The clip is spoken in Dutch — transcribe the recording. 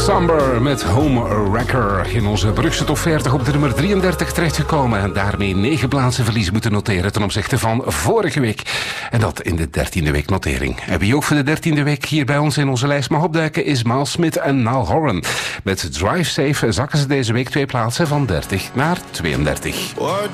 Somber met Home Wrecker in onze Brugse top 40 op de nummer 33 terechtgekomen. En daarmee 9 plaatsen verlies moeten noteren ten opzichte van vorige week. En dat in de 13e week notering. En wie ook voor de 13e week hier bij ons in onze lijst mag opduiken is Miles Smith en Niall Horan. Met Drive Safe zakken ze deze week 2 plaatsen van 30 naar 32. What